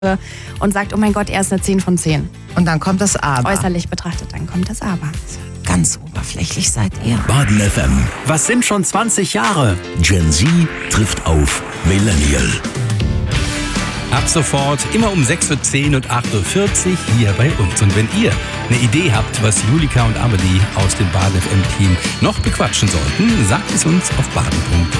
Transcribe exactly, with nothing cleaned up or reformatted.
und sagt, oh mein Gott, er ist eine zehn von zehn. Und dann kommt das Aber. Äußerlich betrachtet, dann kommt das Aber. Ganz oberflächlich seid ihr. Baden F M. Was sind schon zwanzig Jahre? Gen Z trifft auf Millennial. Ab sofort immer um sechs Uhr zehn und acht Uhr vierzig hier bei uns. Und wenn ihr eine Idee habt, was Julika und Amelie aus dem Baden F M-Team noch bequatschen sollten, sagt es uns auf baden punkt